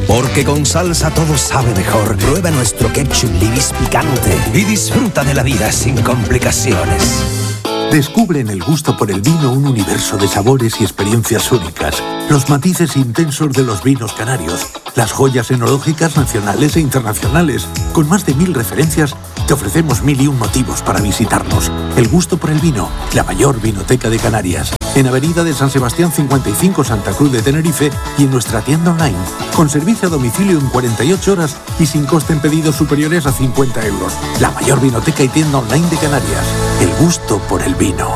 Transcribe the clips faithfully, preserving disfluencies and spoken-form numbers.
Porque con salsa todo sabe mejor. Prueba nuestro ketchup Libis picante y disfruta de la vida sin complicaciones. Descubre en el gusto por el vino un universo de sabores y experiencias únicas. Los matices intensos de los vinos canarios. Las joyas enológicas nacionales e internacionales. Con más de mil referencias, te ofrecemos mil y un motivos para visitarnos. El gusto por el vino, la mayor vinoteca de Canarias. En Avenida de San Sebastián cincuenta y cinco, Santa Cruz de Tenerife, y en nuestra tienda online. Con servicio a domicilio en cuarenta y ocho horas y sin coste en pedidos superiores a cincuenta euros. La mayor vinoteca y tienda online de Canarias. El gusto por el vino.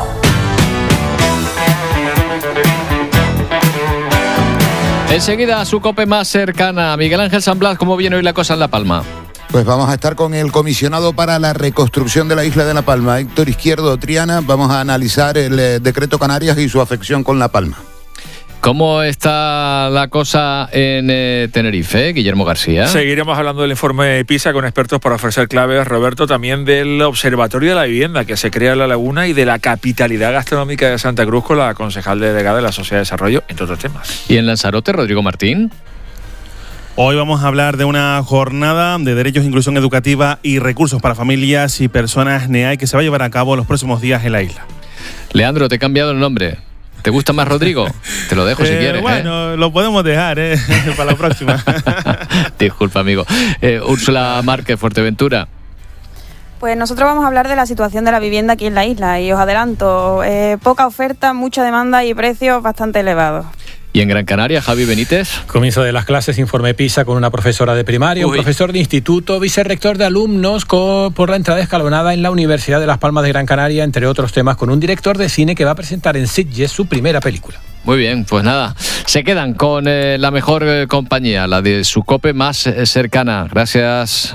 Enseguida su COPE más cercana. Miguel Ángel San Blas, ¿cómo viene hoy la cosa en La Palma? Pues vamos a estar con el comisionado para la reconstrucción de la isla de La Palma, Héctor Izquierdo Triana. Vamos a analizar el eh, decreto Canarias y su afección con La Palma. ¿Cómo está la cosa en eh, Tenerife, Guillermo García? Seguiremos hablando del informe PISA con expertos para ofrecer claves, Roberto, también del Observatorio de la Vivienda que se crea en La Laguna y de la capitalidad gastronómica de Santa Cruz con la concejal delegada de la Sociedad de Desarrollo, entre otros temas. ¿Y en Lanzarote, Rodrigo Martín? Hoy vamos a hablar de una jornada de derechos, inclusión educativa y recursos para familias y personas NEAI que se va a llevar a cabo los próximos días en la isla. Leandro, te he cambiado el nombre. ¿Te gusta más Rodrigo? Te lo dejo eh, si quieres. Bueno, ¿eh? Lo podemos dejar ¿eh? para la próxima. Disculpa, amigo. Eh, Úrsula Márquez, Fuerteventura. Pues nosotros vamos a hablar de la situación de la vivienda aquí en la isla y os adelanto, eh, poca oferta, mucha demanda y precios bastante elevados. ¿Y en Gran Canaria, Javi Benítez? Comienzo de las clases, informe PISA con una profesora de primaria, Uy. un profesor de instituto, vicerrector de alumnos con, por la entrada escalonada en la Universidad de Las Palmas de Gran Canaria, entre otros temas, con un director de cine que va a presentar en Sitges su primera película. Muy bien, pues nada, se quedan con eh, la mejor eh, compañía, la de su COPE más eh, cercana. Gracias.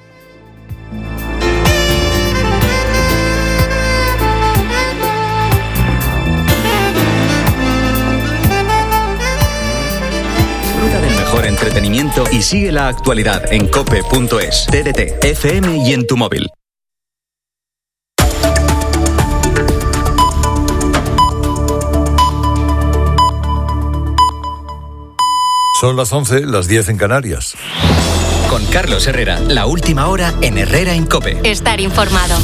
Entretenimiento y sigue la actualidad en cope punto es, T D T, F M y en tu móvil. Son las once, las diez en Canarias. Con Carlos Herrera, la última hora en Herrera en COPE. Estar informado.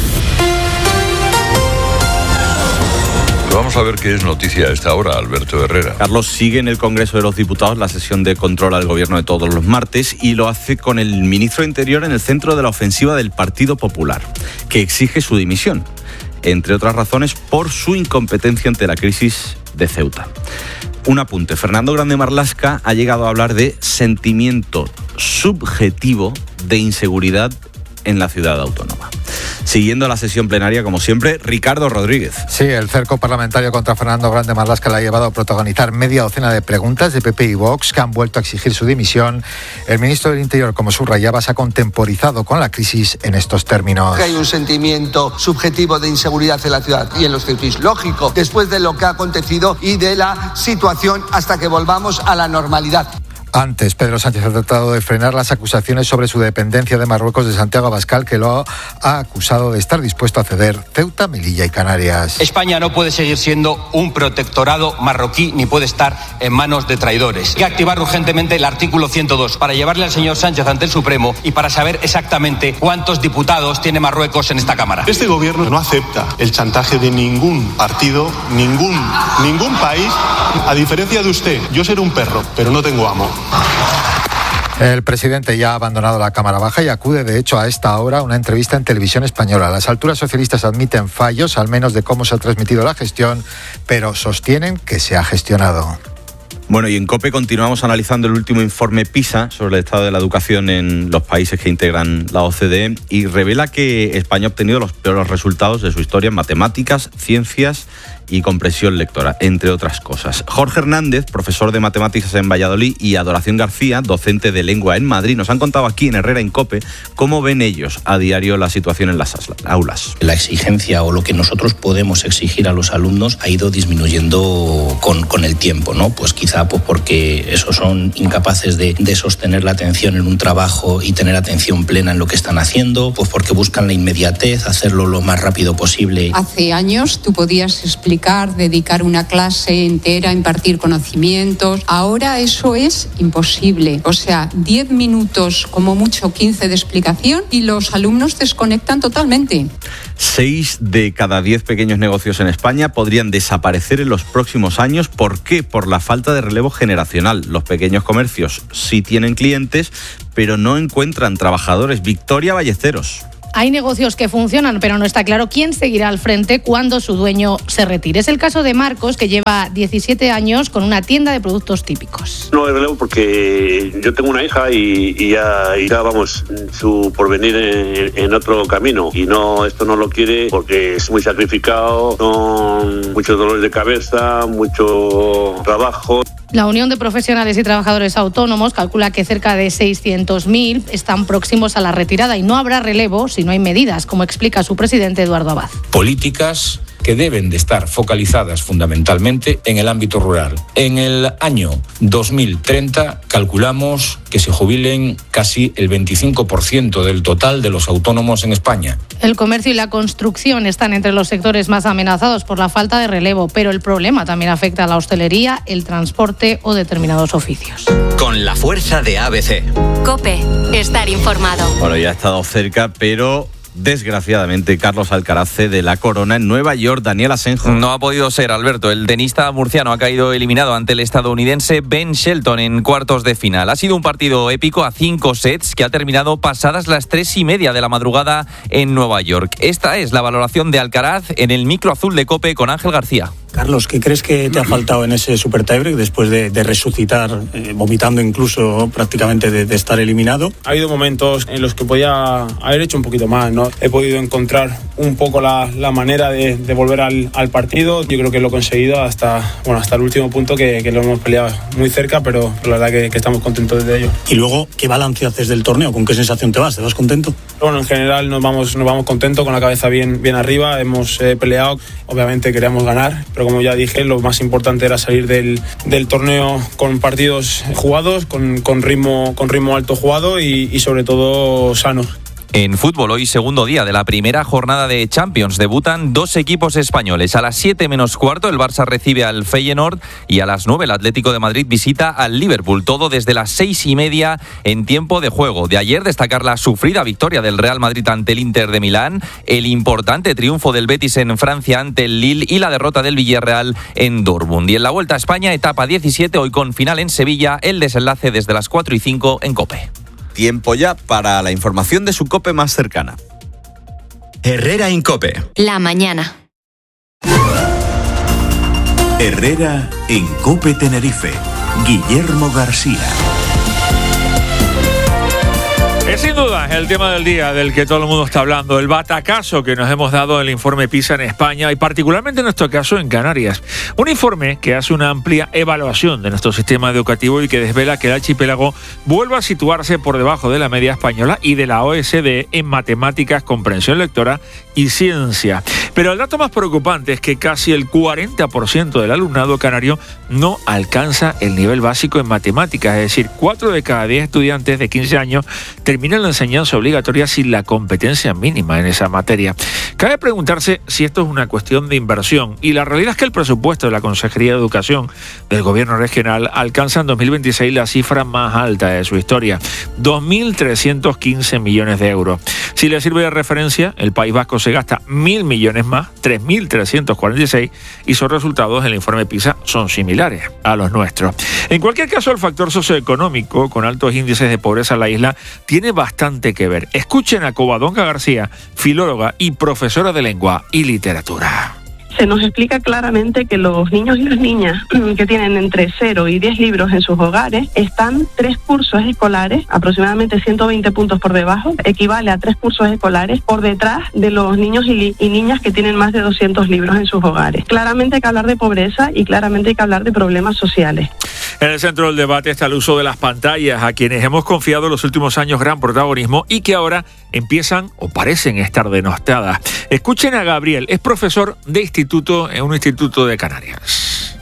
Vamos a ver qué es noticia a esta hora, Alberto Herrera. Carlos sigue en el Congreso de los Diputados la sesión de control al gobierno de todos los martes y lo hace con el ministro de Interior en el centro de la ofensiva del Partido Popular, que exige su dimisión, entre otras razones por su incompetencia ante la crisis de Ceuta. Un apunte, Fernando Grande Marlaska ha llegado a hablar de sentimiento subjetivo de inseguridad en la ciudad autónoma. Siguiendo la sesión plenaria, como siempre, Ricardo Rodríguez. Sí, el cerco parlamentario contra Fernando Grande Marlaska le ha llevado a protagonizar media docena de preguntas de P P y Vox que han vuelto a exigir su dimisión. El ministro del Interior, como subrayaba, se ha contemporizado con la crisis en estos términos. Hay un sentimiento subjetivo de inseguridad en la ciudad y en los ciudadanos. Lógico, después de lo que ha acontecido y de la situación hasta que volvamos a la normalidad. Antes, Pedro Sánchez ha tratado de frenar las acusaciones sobre su dependencia de Marruecos de Santiago Abascal, que lo ha acusado de estar dispuesto a ceder Ceuta, Melilla y Canarias. España no puede seguir siendo un protectorado marroquí ni puede estar en manos de traidores. Hay que activar urgentemente el artículo ciento dos para llevarle al señor Sánchez ante el Supremo y para saber exactamente cuántos diputados tiene Marruecos en esta Cámara. Este gobierno no acepta el chantaje de ningún partido, ningún, ningún país. A diferencia de usted, yo seré un perro, pero no tengo amo. El presidente ya ha abandonado la Cámara Baja y acude, de hecho, a esta hora a una entrevista en Televisión Española. A las alturas socialistas admiten fallos, al menos de cómo se ha transmitido la gestión, pero sostienen que se ha gestionado. Bueno, y en COPE continuamos analizando el último informe PISA sobre el estado de la educación en los países que integran la O C D E y revela que España ha obtenido los peores resultados de su historia en matemáticas, ciencias y comprensión lectora, entre otras cosas. Jorge Hernández, profesor de matemáticas en Valladolid, y Adoración García, docente de lengua en Madrid, nos han contado aquí en Herrera en COPE cómo ven ellos a diario la situación en las aulas. La exigencia o lo que nosotros podemos exigir a los alumnos ha ido disminuyendo con, con el tiempo, ¿no? Pues quizá pues porque esos son incapaces de, de sostener la atención en un trabajo y tener atención plena en lo que están haciendo, pues porque buscan la inmediatez, hacerlo lo más rápido posible. Hace años tú podías explicar explicar, dedicar una clase entera, impartir conocimientos. Ahora eso es imposible. O sea, diez minutos, como mucho quince de explicación y los alumnos desconectan totalmente. Seis de cada diez pequeños negocios en España podrían desaparecer en los próximos años. ¿Por qué? Por la falta de relevo generacional. Los pequeños comercios sí tienen clientes, pero no encuentran trabajadores. Victoria Ballesteros. Hay negocios que funcionan, pero no está claro quién seguirá al frente cuando su dueño se retire. Es el caso de Marcos, que lleva diecisiete años con una tienda de productos típicos. No hay relevo porque yo tengo una hija y, y ya irá, vamos, su porvenir en, en otro camino. Y no, esto no lo quiere porque es muy sacrificado, son muchos dolores de cabeza, mucho trabajo. La Unión de Profesionales y Trabajadores Autónomos calcula que cerca de seiscientos mil están próximos a la retirada y no habrá relevo si no hay medidas, como explica su presidente Eduardo Abad. Políticas que deben de estar focalizadas fundamentalmente en el ámbito rural. En el año dos mil treinta calculamos que se jubilen casi el veinticinco por ciento del total de los autónomos en España. El comercio y la construcción están entre los sectores más amenazados por la falta de relevo, pero el problema también afecta a la hostelería, el transporte o determinados oficios. Con la fuerza de A B C. COPE, estar informado. Bueno, ya ha estado cerca, pero desgraciadamente Carlos Alcaraz de la corona en Nueva York. Daniel Asenjo. No ha podido ser, Alberto. El tenista murciano ha caído eliminado ante el estadounidense Ben Shelton en cuartos de final. Ha sido un partido épico a cinco sets que ha terminado pasadas las tres y media de la madrugada en Nueva York. Esta es la valoración de Alcaraz en el micro azul de COPE con Ángel García. Carlos, ¿qué crees que te ha faltado en ese super tiebreak después de, de resucitar, eh, vomitando incluso prácticamente de, de estar eliminado? Ha habido momentos en los que podía haber hecho un poquito más, ¿no? He podido encontrar un poco la, la manera de, de volver al, al partido. Yo creo que lo he conseguido hasta, bueno, hasta el último punto, que, que lo hemos peleado muy cerca, pero, pero la verdad que, que estamos contentos de ello. Y luego, ¿qué balance haces del torneo? ¿Con qué sensación te vas? ¿Te vas contento? Bueno, en general nos vamos, nos vamos contentos, con la cabeza bien, bien arriba. Hemos eh, peleado, obviamente queríamos ganar, pero como ya dije, lo más importante era salir del, del torneo con partidos jugados, con, con, ritmo, con ritmo alto jugado y, y sobre todo sanos. En fútbol, hoy segundo día de la primera jornada de Champions. Debutan dos equipos españoles. A las siete menos cuarto el Barça recibe al Feyenoord y a las nueve el Atlético de Madrid visita al Liverpool. Todo desde las seis y media en tiempo de juego. De ayer destacar la sufrida victoria del Real Madrid ante el Inter de Milán, el importante triunfo del Betis en Francia ante el Lille y la derrota del Villarreal en Dortmund. Y en la Vuelta a España, etapa diecisiete, hoy con final en Sevilla, el desenlace desde las cuatro y cinco en COPE. Tiempo ya para la información de su COPE más cercana. Herrera en COPE. La mañana. Herrera en COPE Tenerife. Guillermo García. Es sin duda el tema del día del que todo el mundo está hablando, el batacazo que nos hemos dado en el informe PISA en España y particularmente en nuestro caso en Canarias. Un informe que hace una amplia evaluación de nuestro sistema educativo y que desvela que el archipiélago vuelve a situarse por debajo de la media española y de la O E C D en matemáticas, comprensión lectora y ciencia. Pero el dato más preocupante es que casi el cuarenta por ciento del alumnado canario no alcanza el nivel básico en matemáticas, es decir, cuatro de cada diez estudiantes de quince años terminan la enseñanza obligatoria sin la competencia mínima en esa materia. Cabe preguntarse si esto es una cuestión de inversión, y la realidad es que el presupuesto de la Consejería de Educación del Gobierno Regional alcanza en dos mil veintiséis la cifra más alta de su historia, dos mil trescientos quince millones de euros. Si le sirve de referencia, el País Vasco se gasta mil millones más, tres mil trescientos cuarenta y seis, y sus resultados en el informe PISA son similares a los nuestros. En cualquier caso, el factor socioeconómico, con altos índices de pobreza en la isla, tiene bastante que ver. Escuchen a Covadonga García, filóloga y profesora de lengua y literatura. Se nos explica claramente que los niños y las niñas que tienen entre cero y diez libros en sus hogares están tres cursos escolares, aproximadamente ciento veinte puntos por debajo, equivale a tres cursos escolares por detrás de los niños y, y niñas que tienen más de doscientos libros en sus hogares. Claramente hay que hablar de pobreza y claramente hay que hablar de problemas sociales. En el centro del debate está el uso de las pantallas, a quienes hemos confiado en los últimos años gran protagonismo y que ahora empiezan o parecen estar denostadas. Escuchen a Gabriel, es profesor de instituto en un instituto de Canarias.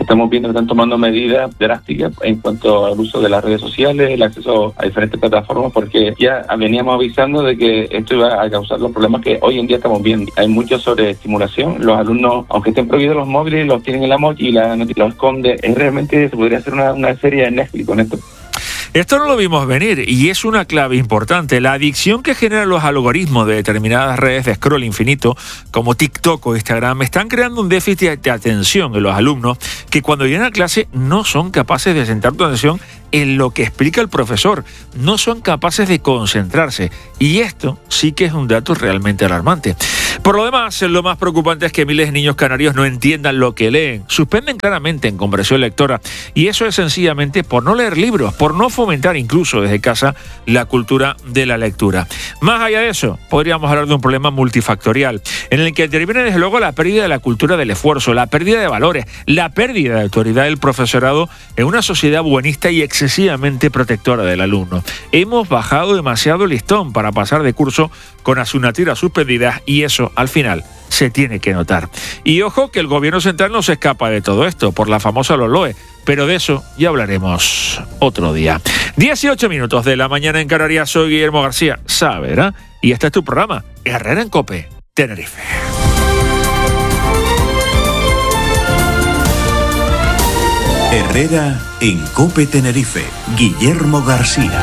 estamos viendo que están tomando medidas drásticas en cuanto al uso de las redes sociales, el acceso a diferentes plataformas, porque ya veníamos avisando de que esto iba a causar los problemas que hoy en día estamos viendo. Hay mucha sobreestimulación, los alumnos, aunque estén prohibidos los móviles, los tienen en la mochila, los esconden. Es realmente, se podría hacer una, una serie de Netflix con esto. Esto no lo vimos venir y es una clave importante. La adicción que generan los algoritmos de determinadas redes de scroll infinito, como TikTok o Instagram, están creando un déficit de atención en los alumnos que cuando llegan a clase no son capaces de centrar su atención en lo que explica el profesor, no son capaces de concentrarse. Y esto sí que es un dato realmente alarmante. Por lo demás, lo más preocupante es que miles de niños canarios no entiendan lo que leen, suspenden claramente en comprensión lectora, y eso es sencillamente por no leer libros, por no fomentar incluso desde casa la cultura de la lectura. Más allá de eso, podríamos hablar de un problema multifactorial, en el que interviene desde luego la pérdida de la cultura del esfuerzo, la pérdida de valores, la pérdida de autoridad del profesorado en una sociedad buenista y excesivamente protectora del alumno. Hemos bajado demasiado el listón para pasar de curso con asignaturas suspendidas y eso al final se tiene que notar. Y ojo que el gobierno central no se escapa de todo esto por la famosa LOLOE, pero de eso ya hablaremos otro día. dieciocho minutos de la mañana en Canarias, soy Guillermo García Saavedra y este es tu programa Herrera en COPE, Tenerife. Herrera en COPE Tenerife, Guillermo García.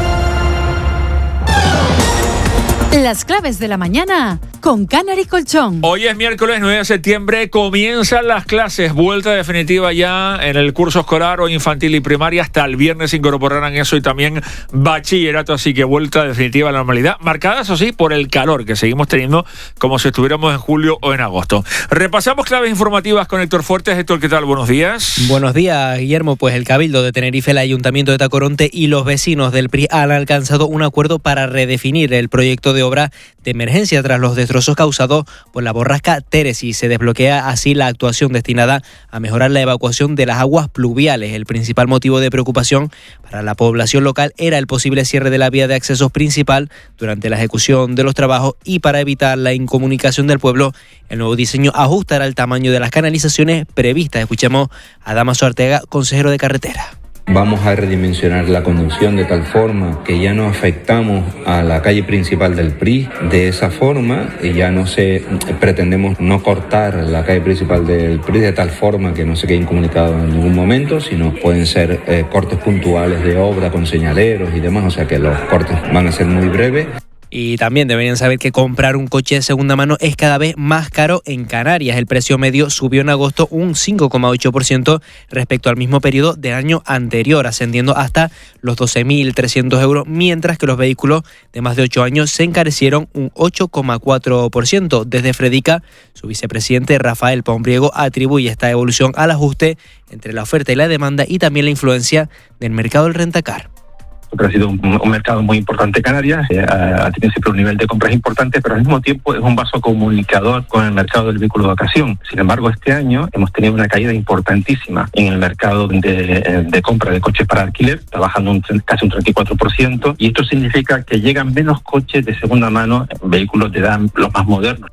Las claves de la mañana con Canary Colchón. Hoy es miércoles nueve de septiembre, comienzan las clases, vuelta definitiva ya en el curso escolar o infantil y primaria, hasta el viernes se incorporarán eso y también bachillerato, así que vuelta definitiva a la normalidad, marcada eso sí por el calor que seguimos teniendo como si estuviéramos en julio o en agosto. Repasamos claves informativas con Héctor Fuertes. Héctor, ¿qué tal? Buenos días. Buenos días, Guillermo. Pues el Cabildo de Tenerife, el Ayuntamiento de Tacoronte y los vecinos del P R I han alcanzado un acuerdo para redefinir el proyecto de obra de emergencia tras los destrozos causados por la borrasca Teresis. Se desbloquea así la actuación destinada a mejorar la evacuación de las aguas pluviales. El principal motivo de preocupación para la población local era el posible cierre de la vía de acceso principal durante la ejecución de los trabajos, y para evitar la incomunicación del pueblo, el nuevo diseño ajustará el tamaño de las canalizaciones previstas. Escuchemos a Damaso Ortega, consejero de carretera. Vamos a redimensionar la conducción de tal forma que ya no afectamos a la calle principal del P R I. De esa forma, y ya no se pretendemos no cortar la calle principal del P R I de tal forma que no se quede incomunicado en ningún momento, sino pueden ser eh, cortes puntuales de obra con señaleros y demás, o sea que los cortes van a ser muy breves. Y también deberían saber que comprar un coche de segunda mano es cada vez más caro en Canarias. El precio medio subió en agosto un cinco coma ocho por ciento respecto al mismo periodo del año anterior, ascendiendo hasta los doce mil trescientos euros, mientras que los vehículos de más de ocho años se encarecieron un ocho coma cuatro por ciento. Desde Fredica, su vicepresidente Rafael Pombriego atribuye esta evolución al ajuste entre la oferta y la demanda y también la influencia del mercado del rentacar. Ha sido un, un mercado muy importante Canarias, eh, ha tenido siempre un nivel de compras importante, pero al mismo tiempo es un vaso comunicador con el mercado del vehículo de ocasión. Sin embargo, este año hemos tenido una caída importantísima en el mercado de, de compra de coches para alquiler, trabajando un, casi un treinta y cuatro por ciento, y esto significa que llegan menos coches de segunda mano, vehículos de edad los más modernos.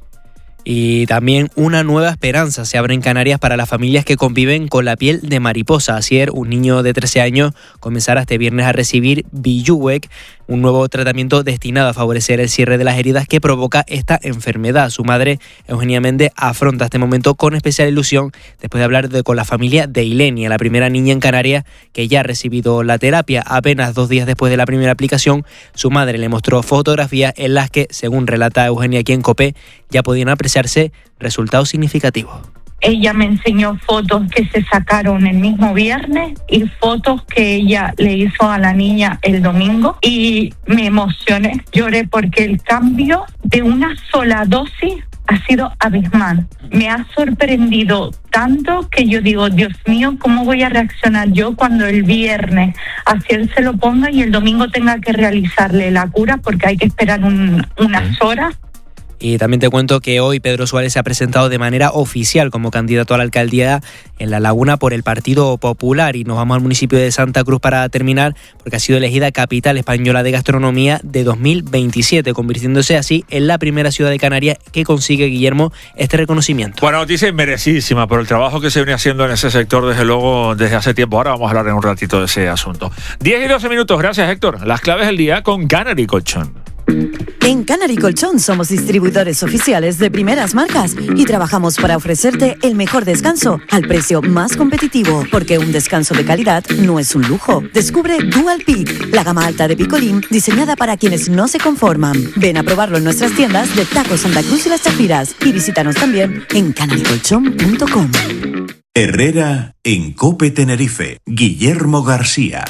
Y también una nueva esperanza se abre en Canarias para las familias que conviven con la piel de mariposa. Ayer, un niño de trece años comenzará este viernes a recibir Bijuec, un nuevo tratamiento destinado a favorecer el cierre de las heridas que provoca esta enfermedad. Su madre, Eugenia Méndez, afronta este momento con especial ilusión después de hablar de, con la familia de Ilenia, la primera niña en Canarias que ya ha recibido la terapia. Apenas dos días después de la primera aplicación, su madre le mostró fotografías en las que, según relata Eugenia aquí en COPE, ya podían apreciarse resultados significativos. Ella me enseñó fotos que se sacaron el mismo viernes y fotos que ella le hizo a la niña el domingo, y me emocioné, lloré porque el cambio de una sola dosis ha sido abismal. Me ha sorprendido tanto que yo digo, Dios mío, ¿cómo voy a reaccionar yo cuando el viernes así él se lo ponga y el domingo tenga que realizarle la cura porque hay que esperar un, unas horas? Y también te cuento que hoy Pedro Suárez se ha presentado de manera oficial como candidato a la alcaldía en La Laguna por el Partido Popular. Y nos vamos al municipio de Santa Cruz para terminar, porque ha sido elegida capital española de gastronomía de dos mil veintisiete, convirtiéndose así en la primera ciudad de Canarias que consigue, Guillermo, este reconocimiento. Buena noticia y merecidísima por el trabajo que se viene haciendo en ese sector, desde luego, desde hace tiempo. Ahora vamos a hablar en un ratito de ese asunto. diez y doce minutos, gracias Héctor. Las claves del día con Canary Colchón. En Canary Colchón somos distribuidores oficiales de primeras marcas y trabajamos para ofrecerte el mejor descanso al precio más competitivo, porque un descanso de calidad no es un lujo. Descubre Dual Peak, la gama alta de picolín diseñada para quienes no se conforman. Ven a probarlo en nuestras tiendas de Taco Santa Cruz y Las Chafiras y visítanos también en canary colchón punto com. Herrera en COPE Tenerife. Guillermo García.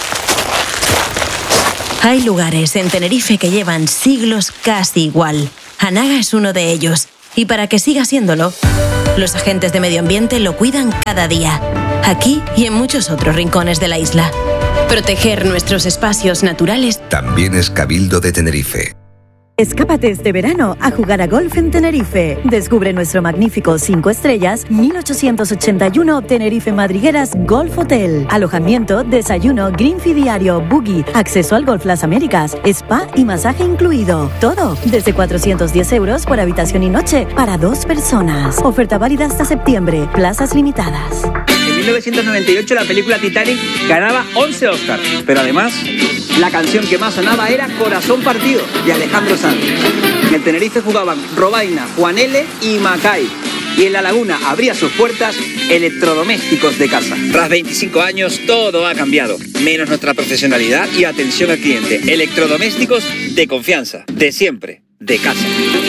Hay lugares en Tenerife que llevan siglos casi igual. Anaga es uno de ellos. Y para que siga siéndolo, los agentes de medio ambiente lo cuidan cada día. Aquí y en muchos otros rincones de la isla. Proteger nuestros espacios naturales también es Cabildo de Tenerife. Escápate este verano a jugar a golf en Tenerife. Descubre nuestro magnífico cinco estrellas mil ochocientos ochenta y uno Tenerife Madrigueras Golf Hotel. Alojamiento, desayuno, green fee diario, buggy, acceso al Golf Las Américas, spa y masaje incluido. Todo desde cuatrocientos diez euros por habitación y noche para dos personas. Oferta válida hasta septiembre. Plazas limitadas. En mil novecientos noventa y ocho la película Titanic ganaba once Oscars, pero además la canción que más sonaba era Corazón Partido de Alejandro Sanz. En el Tenerife jugaban Robaina, Juan L. y Macay. Y en La Laguna abría sus puertas Electrodomésticos de Casa. Tras veinticinco años todo ha cambiado, menos nuestra profesionalidad y atención al cliente. Electrodomésticos de confianza, de siempre, de casa.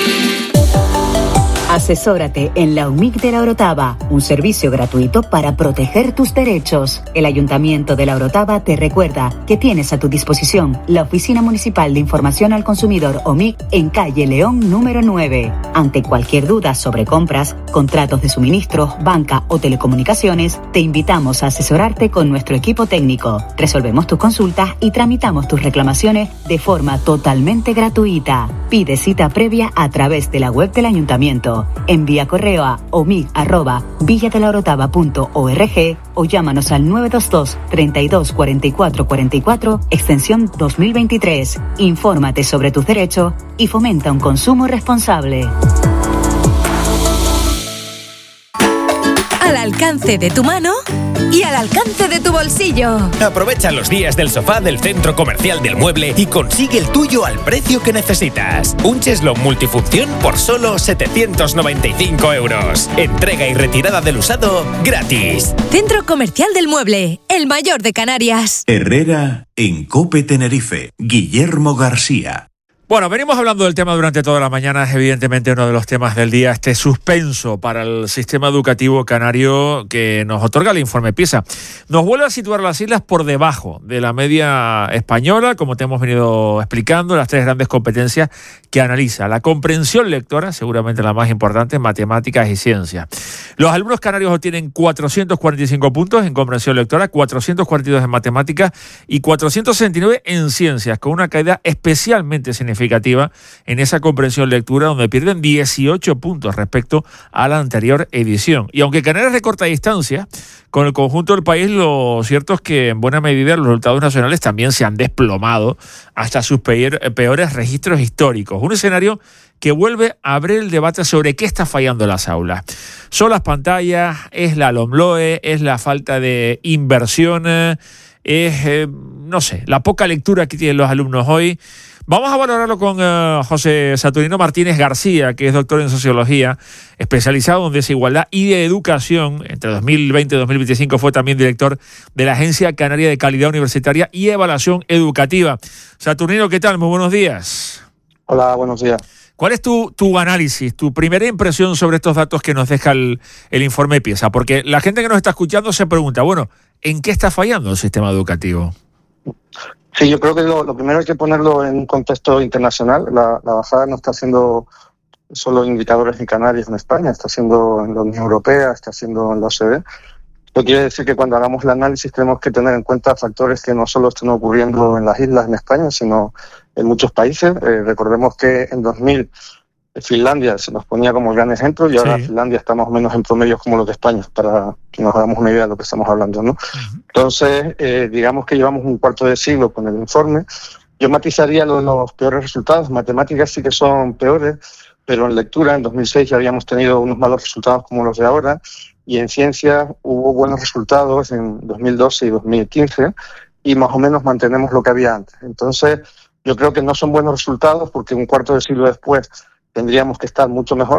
Asesórate en la U M I C de La Orotava, un servicio gratuito para proteger tus derechos. El Ayuntamiento de La Orotava te recuerda que tienes a tu disposición la Oficina Municipal de Información al Consumidor O M I C en calle León número nueve. Ante cualquier duda sobre compras, contratos de suministros, banca o telecomunicaciones, te invitamos a asesorarte con nuestro equipo técnico. Resolvemos tus consultas y tramitamos tus reclamaciones de forma totalmente gratuita. Pide cita previa a través de la web del Ayuntamiento. Envía correo a omic arroba villadelaorotava punto org o llámanos al nueve dos dos, treinta y dos, cuarenta y cuatro cuarenta y cuatro, extensión dos mil veintitrés. Infórmate sobre tus derechos y fomenta un consumo responsable. Al alcance de tu mano y al alcance de tu bolsillo. Aprovecha los días del sofá del Centro Comercial del Mueble y consigue el tuyo al precio que necesitas. Un cheslón multifunción por solo setecientos noventa y cinco euros. Entrega y retirada del usado gratis. Centro Comercial del Mueble, el mayor de Canarias. Herrera en COPE Tenerife. Guillermo García. Bueno, venimos hablando del tema durante toda la mañana, es evidentemente uno de los temas del día, este suspenso para el sistema educativo canario que nos otorga el informe PISA. Nos vuelve a situar las islas por debajo de la media española, como te hemos venido explicando, las tres grandes competencias que analiza. La comprensión lectora, seguramente la más importante, matemáticas y ciencias. Los alumnos canarios obtienen cuatrocientos cuarenta y cinco puntos en comprensión lectora, cuatrocientos cuarenta y dos en matemáticas y cuatrocientos sesenta y nueve en ciencias, con una caída especialmente significativa significativa en esa comprensión lectura, donde pierden dieciocho puntos respecto a la anterior edición. Y aunque Canarias recorta distancia con el conjunto del país, lo cierto es que en buena medida los resultados nacionales también se han desplomado hasta sus peores registros históricos. Un escenario que vuelve a abrir el debate sobre qué está fallando en las aulas. Son las pantallas, es la LOMLOE, es la falta de inversión, es, eh, no sé, la poca lectura que tienen los alumnos hoy. Vamos a valorarlo con uh, José Saturnino Martínez García, que es doctor en Sociología, especializado en desigualdad y de educación. Entre dos mil veinte y dos mil veinticinco fue también director de la Agencia Canaria de Calidad Universitaria y Evaluación Educativa. Saturnino, ¿qué tal? Muy buenos días. Hola, buenos días. ¿Cuál es tu, tu análisis, tu primera impresión sobre estos datos que nos deja el, el informe PISA? Porque la gente que nos está escuchando se pregunta, bueno, ¿en qué está fallando el sistema educativo? Sí, yo creo que lo, lo primero hay que ponerlo en un contexto internacional. La, la bajada no está haciendo solo indicadores en Canarias, en España, está haciendo en la Unión Europea, está haciendo en la O C D E. Esto quiere decir que cuando hagamos el análisis tenemos que tener en cuenta factores que no solo están ocurriendo en las islas, en España, sino en muchos países. Eh, recordemos que en dos mil Finlandia se nos ponía como gran ejemplo y ahora Sí. Finlandia está más o menos en promedio como los de España, para que nos hagamos una idea de lo que estamos hablando, ¿no? Uh-huh. Entonces, eh, digamos que llevamos un cuarto de siglo con el informe. Yo matizaría los, los peores resultados. Matemáticas sí que son peores, pero en lectura en dos mil seis ya habíamos tenido unos malos resultados como los de ahora, y en ciencia hubo buenos resultados en dos mil doce y dos mil quince y más o menos mantenemos lo que había antes. Entonces, yo creo que no son buenos resultados porque un cuarto de siglo después tendríamos que estar mucho mejor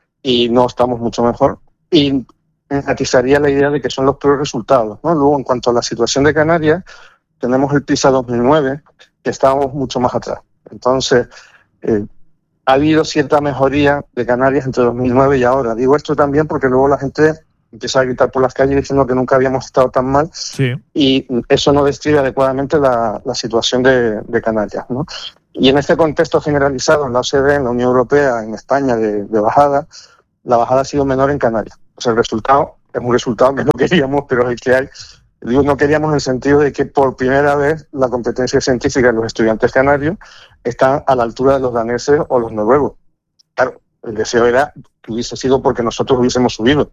y no estamos mucho mejor. Y enfatizaría la idea de que son los peores resultados, ¿no? Luego, en cuanto a la situación de Canarias, tenemos el PISA dos mil nueve, que estábamos mucho más atrás. Entonces, eh, ha habido cierta mejoría de Canarias entre dos mil nueve y ahora. Digo esto también porque luego la gente empieza a gritar por las calles diciendo que nunca habíamos estado tan mal, sí. Y eso no describe adecuadamente la, la situación de, de Canarias, ¿no? Y en este contexto generalizado, en la O C D E, en la Unión Europea, en España, de, de bajada, la bajada ha sido menor en Canarias. O sea, el resultado es un resultado que no queríamos, pero es el que hay. Digo, no queríamos en el sentido de que por primera vez la competencia científica de los estudiantes canarios está a la altura de los daneses o los noruegos. Claro, el deseo era que hubiese sido porque nosotros hubiésemos subido,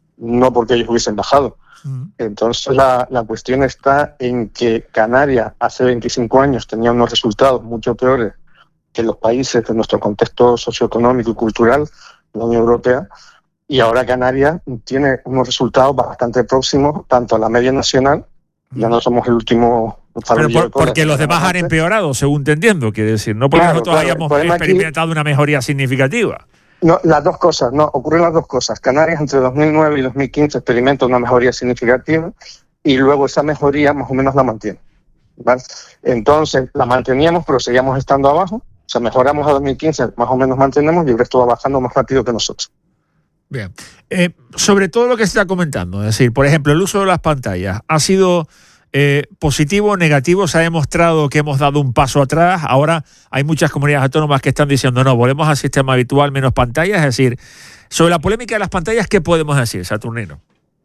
no porque ellos hubiesen bajado. Entonces la, la cuestión está en que Canarias hace veinticinco años tenía unos resultados mucho peores que los países de nuestro contexto socioeconómico y cultural, la Unión Europea, y ahora Canarias tiene unos resultados bastante próximos tanto a la media nacional, ya no somos el último... Pero por, porque los demás han empeorado, según te entiendo, quiere decir, no porque claro, nosotros claro, hayamos experimentado aquí una mejoría significativa. No, las dos cosas, no, ocurren las dos cosas. Canarias entre dos mil nueve y dos mil quince experimenta una mejoría significativa y luego esa mejoría más o menos la mantiene, ¿vale? Entonces la manteníamos pero seguíamos estando abajo, o sea, mejoramos a dos mil quince, más o menos mantenemos y el resto va bajando más rápido que nosotros. Bien, eh, sobre todo lo que se está comentando, es decir, por ejemplo, el uso de las pantallas, ¿ha sido eh, positivo o negativo? ¿Se ha demostrado que hemos dado un paso atrás? Ahora hay muchas comunidades autónomas que están diciendo no, volvemos al sistema habitual, menos pantallas. Es decir, sobre la polémica de las pantallas, ¿qué podemos decir, Saturnino?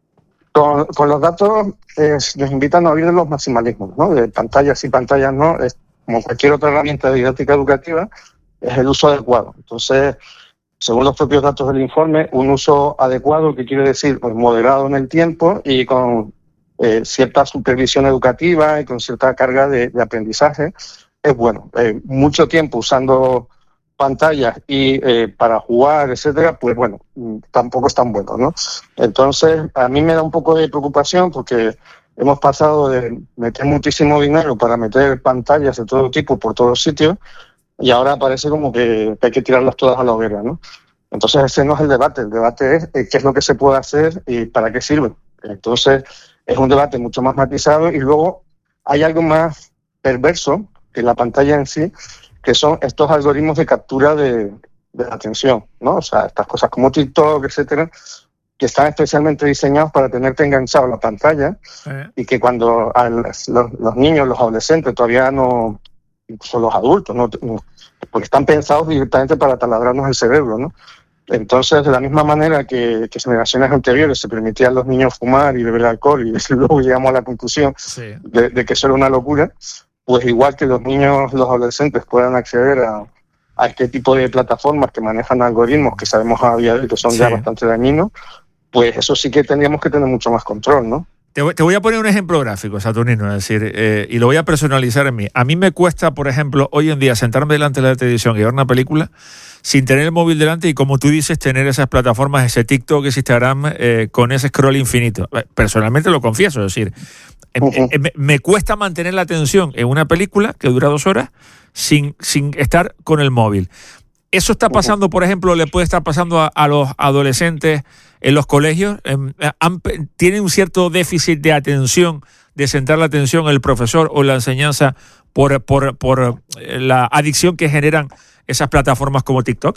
Con, con los datos eh, nos invitan a abrir los maximalismos, ¿no? De pantallas y pantallas no, es como cualquier otra herramienta de didáctica educativa, es el uso adecuado. Entonces, según los propios datos del informe, un uso adecuado, que quiere decir pues, moderado en el tiempo y con eh, cierta supervisión educativa y con cierta carga de, de aprendizaje, es bueno. Eh, mucho tiempo usando pantallas y eh, para jugar, etcétera, pues bueno, tampoco es tan bueno, ¿no? Entonces, a mí me da un poco de preocupación porque hemos pasado de meter muchísimo dinero para meter pantallas de todo tipo por todos sitios y ahora parece como que hay que tirarlas todas a la hoguera, ¿no? Entonces ese no es el debate, el debate es eh, qué es lo que se puede hacer y para qué sirve. Entonces es un debate mucho más matizado y luego hay algo más perverso que la pantalla en sí, que son estos algoritmos de captura de, de la atención, ¿no? O sea, estas cosas como TikTok, etcétera, que están especialmente diseñados para tenerte enganchado a la pantalla eh. y que cuando al, los, los niños, los adolescentes todavía no, incluso los adultos, ¿no? Porque están pensados directamente para taladrarnos el cerebro, ¿no? Entonces, de la misma manera que, que generaciones anteriores se permitían a los niños fumar y beber alcohol y luego llegamos a la conclusión sí. de, de que eso era una locura, pues igual que los niños, los adolescentes puedan acceder a, a este tipo de plataformas que manejan algoritmos que sabemos a día de hoy que son sí. ya bastante dañinos, pues eso sí que tendríamos que tener mucho más control, ¿no? Te voy, te voy a poner un ejemplo gráfico, Saturnino, es decir, eh, y lo voy a personalizar en mí. A mí me cuesta, por ejemplo, hoy en día sentarme delante de la televisión y ver una película sin tener el móvil delante y, como tú dices, tener esas plataformas, ese TikTok, ese Instagram, eh, con ese scroll infinito. Personalmente lo confieso, es decir, uh-huh. eh, eh, me, me cuesta mantener la atención en una película que dura dos horas sin, sin estar con el móvil. ¿Eso está pasando, por ejemplo, le puede estar pasando a, a los adolescentes en los colegios? ¿Han, ¿Tienen un cierto déficit de atención, de centrar la atención el profesor o la enseñanza por, por, por la adicción que generan esas plataformas como TikTok?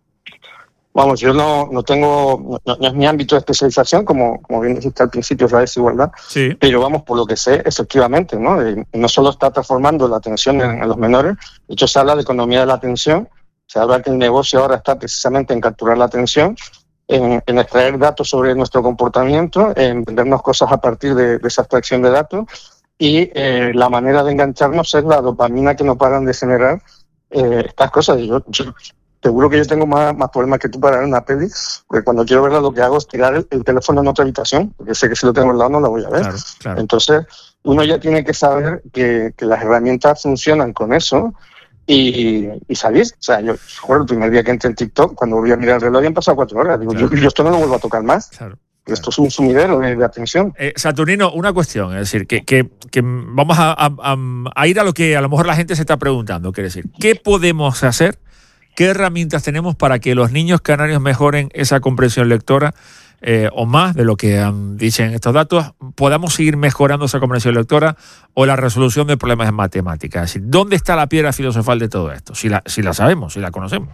Vamos, yo no, no tengo, no, no es mi ámbito de especialización, como, como bien dijiste al principio, es la desigualdad, sí. Pero vamos, por lo que sé, efectivamente, ¿no? Eh, no solo está transformando la atención en, en los menores, de hecho se habla de economía de la atención. Se habla que el negocio ahora está precisamente en capturar la atención, en, en extraer datos sobre nuestro comportamiento, en vendernos cosas a partir de, de esa extracción de datos y eh, la manera de engancharnos es la dopamina que no paran de generar eh, estas cosas. Yo, yo seguro que yo tengo más, más problemas que tú para ver una peli, porque cuando quiero verla lo que hago es tirar el, el teléfono en otra habitación, porque sé que si lo tengo al lado no la voy a ver. Claro, claro. Entonces, uno ya tiene que saber que, que las herramientas funcionan con eso y, y salir. O sea, yo recuerdo el primer día que entré en TikTok, cuando volví a mirar el reloj, habían pasado cuatro horas. Digo, claro. yo, yo esto no lo vuelvo a tocar más. Claro. Esto es un sumidero de, de atención. Eh, Saturnino, una cuestión, es decir, que, que, que vamos a, a, a ir a lo que a lo mejor la gente se está preguntando, quiere decir, ¿qué podemos hacer? ¿Qué herramientas tenemos para que los niños canarios mejoren esa comprensión lectora eh, o más de lo que um, dicen estos datos? ¿Podamos seguir mejorando esa comprensión lectora o la resolución de problemas en matemáticas? Es decir, ¿dónde está la piedra filosofal de todo esto? Si la, si la sabemos, si la conocemos.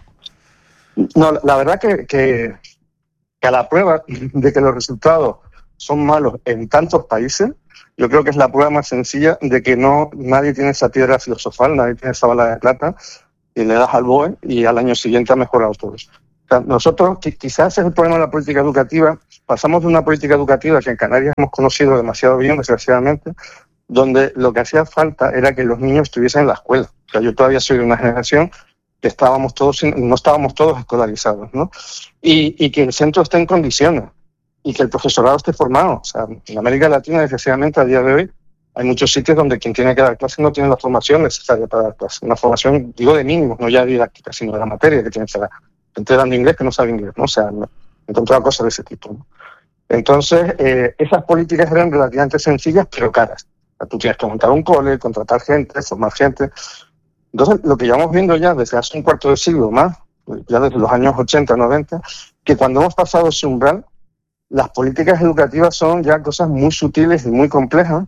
No, la verdad que, que, que a la prueba de que los resultados son malos en tantos países, yo creo que es la prueba más sencilla de que no nadie tiene esa piedra filosofal, nadie tiene esa bala de plata, y le das al B O E y al año siguiente ha mejorado todo eso. O sea, nosotros, quizás es el problema de la política educativa, pasamos de una política educativa que en Canarias hemos conocido demasiado bien, desgraciadamente, donde lo que hacía falta era que los niños estuviesen en la escuela. O sea, yo todavía soy de una generación que estábamos todos, no estábamos todos escolarizados, ¿no? Y, y que el centro esté en condiciones y que el profesorado esté formado. O sea, en América Latina, desgraciadamente, a día de hoy, hay muchos sitios donde quien tiene que dar clases no tiene la formación necesaria para dar clases. Una formación, digo, de mínimos, no ya didáctica, sino de la materia que tiene que dar. Gente dando inglés que no sabe inglés, ¿no? O sea, he encontrado cosas de ese tipo, ¿no? Entonces, eh, esas políticas eran relativamente sencillas, pero caras. O sea, tú tienes que montar un cole, contratar gente, formar gente. Entonces, lo que llevamos viendo ya desde hace un cuarto de siglo más, ya desde los años ochenta, noventa, que cuando hemos pasado ese umbral, las políticas educativas son ya cosas muy sutiles y muy complejas.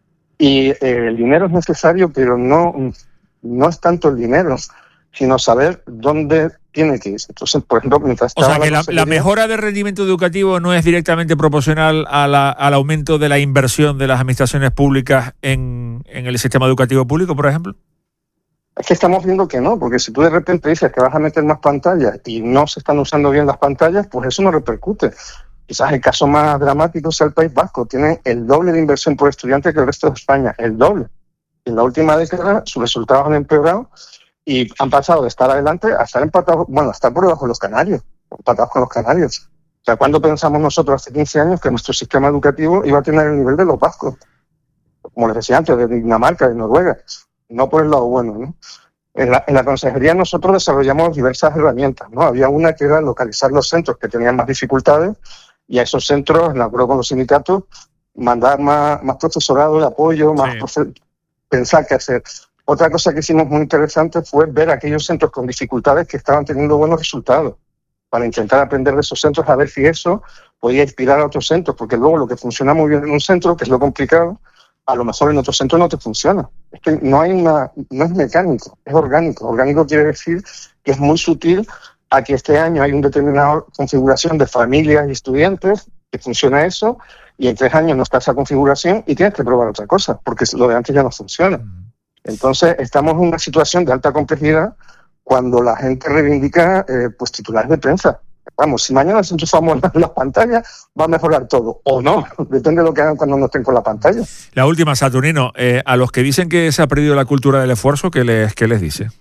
Y eh, el dinero es necesario, pero no, no es tanto el dinero, sino saber dónde tiene que ir. Entonces, por ejemplo, mientras O sea, que la, la mejora del rendimiento educativo no es directamente proporcional a la, al aumento de la inversión de las administraciones públicas en, en el sistema educativo público, por ejemplo. Es que estamos viendo que no, porque si tú de repente dices que vas a meter más pantallas y no se están usando bien las pantallas, pues eso no repercute. Quizás el caso más dramático sea el País Vasco. Tiene el doble de inversión por estudiante que el resto de España, el doble. En la última década sus resultados han empeorado y han pasado de estar adelante a estar empatados, bueno, a estar por debajo de los canarios, empatados con los canarios. O sea, ¿cuándo pensamos nosotros hace quince años que nuestro sistema educativo iba a tener el nivel de los vascos? Como les decía antes, de Dinamarca, de Noruega. No por el lado bueno, ¿no? En la, en la consejería nosotros desarrollamos diversas herramientas, ¿no? Había una que era localizar los centros que tenían más dificultades y a esos centros, en acuerdo con los sindicatos, mandar más, más profesorado de apoyo, más sí. profe- pensar qué hacer. Otra cosa que hicimos muy interesante fue ver aquellos centros con dificultades que estaban teniendo buenos resultados, para intentar aprender de esos centros a ver si eso podía inspirar a otros centros, porque luego lo que funciona muy bien en un centro, que es lo complicado, a lo mejor en otro centro no te funciona. Es que no hay una, no es mecánico, es orgánico. Orgánico quiere decir que es muy sutil a que este año hay una determinada configuración de familias y estudiantes, que funciona eso, y en tres años no está esa configuración y tienes que probar otra cosa, porque lo de antes ya no funciona. Entonces, estamos en una situación de alta complejidad cuando la gente reivindica eh, pues titulares de prensa. Vamos, si mañana se enchufamos las pantallas, va a mejorar todo, o no, depende de lo que hagan cuando no estén con la pantalla. La última, Saturnino, eh, a los que dicen que se ha perdido la cultura del esfuerzo, ¿qué les, qué les dice?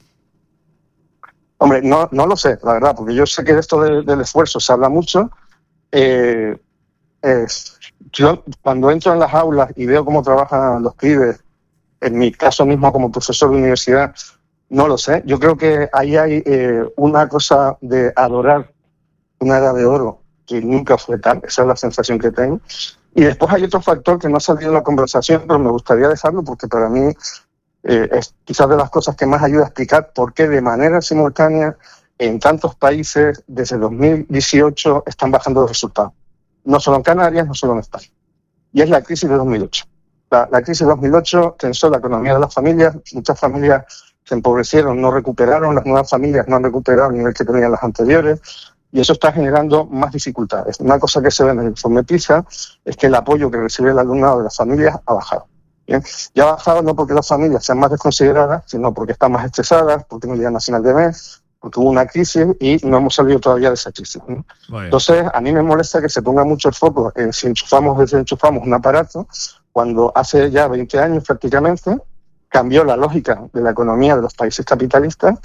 Hombre, no, no lo sé, la verdad, porque yo sé que de esto de, del esfuerzo se habla mucho. Eh, eh, yo cuando entro en las aulas y veo cómo trabajan los pibes, en mi caso mismo como profesor de universidad, no lo sé. Yo creo que ahí hay eh, una cosa de adorar una edad de oro que nunca fue tal, esa es la sensación que tengo. Y después hay otro factor que no ha salido en la conversación, pero me gustaría dejarlo porque para mí eh, es quizás de las cosas que más ayuda a explicar por qué de manera simultánea en tantos países desde dos mil dieciocho están bajando los resultados. No solo en Canarias, no solo en España. Y es la crisis de dos mil ocho. La, la crisis de dos mil ocho tensó la economía de las familias, muchas familias se empobrecieron, no recuperaron, las nuevas familias no han recuperado el nivel que tenían las anteriores, y eso está generando más dificultades. Una cosa que se ve en el informe PISA es que el apoyo que recibe el alumnado de las familias ha bajado. ¿Bien? Y ha bajado no porque las familias sean más desconsideradas, sino porque están más estresadas, porque no llegan a final de mes, porque hubo una crisis y no hemos salido todavía de esa crisis, ¿no? Bueno. Entonces, a mí me molesta que se ponga mucho el foco en si enchufamos o desenchufamos un aparato, cuando hace ya veinte años prácticamente cambió la lógica de la economía de los países capitalistas